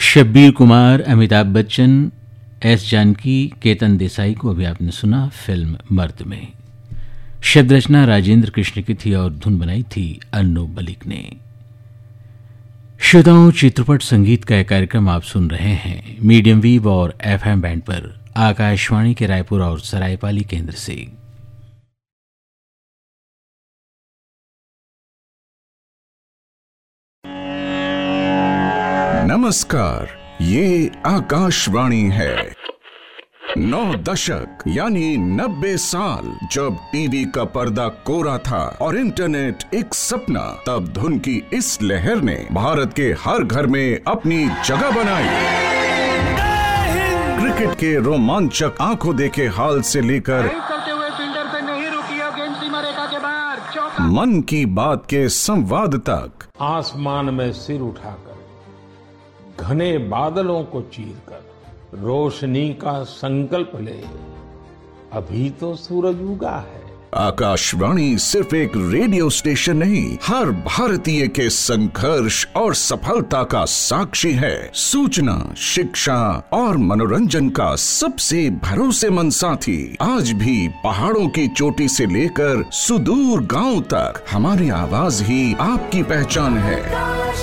Shabbir Kumar, Amitabh Bachchan, S Janaki, Ketan Desai को अभी आपने सुना फिल्म मर्द में। शब्द रचना राजेंद्र कृष्ण की थी और धुन बनाई थी अन्नू मलिक ने। श्रोताओं, चित्रपट संगीत का एक कार्यक्रम आप सुन रहे हैं मीडियम वेव और एफएम बैंड पर आकाशवाणी के रायपुर और सरायपाली केंद्र से। नमस्कार, ये आकाशवाणी है। 9 दशक यानी 90 साल जब टीवी का पर्दा कोरा था और इंटरनेट एक सपना, तब धुन की इस लहर ने भारत के हर घर में अपनी जगह बनाई। क्रिकेट के रोमांचक आंखों देखे हाल से लेकर मन की बात के संवाद तक, आसमान में सिर उठाकर घने बादलों को चीरकर रोशनी का संकल्प ले, अभी तो सूरज उगा है। आकाशवाणी सिर्फ एक रेडियो स्टेशन नहीं, हर भारतीय के संघर्ष और सफलता का साक्षी है। सूचना, शिक्षा और मनोरंजन का सबसे भरोसेमंद साथी। आज भी पहाड़ों की चोटी से लेकर सुदूर गांव तक हमारी आवाज ही आपकी पहचान है।